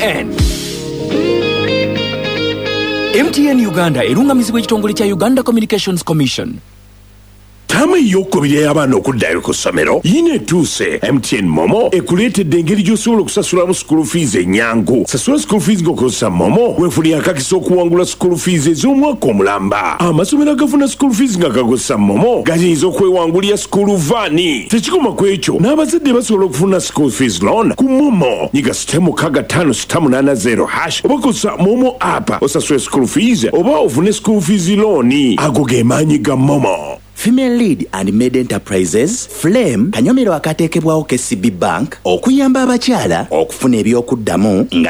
MTN Uganda erungamizibwa ekitongole kya Uganda Communications Commission. Tama ey'okubiri y'abaana okuddayo ku ssomero yina etuuse. MTN Momo ekuleetedde engeri gy'osobola okusasulamu school fees ennyangu. Sasula school fees ng'okozesa Momo weefulira akakisa okuwangula school fees ez'omwaka omulamba. Amasomero agafuna school fees nga gakozesa Momo gayinza okwewangulira school vaani. Tekikoma ku ekyo n'abazadde basobola okufuna school fees loan ku Momo. Nyiga *5680# oba kozesa Momo app osasule school fees oba ofune school fees loan. Ago ge maanyi ga Momo. Female Lead and Maid Enterprises, Flame, kanyomero akateekebwawo KCB Bank, okuyamba abakyala okufuna ebyokuddamu nga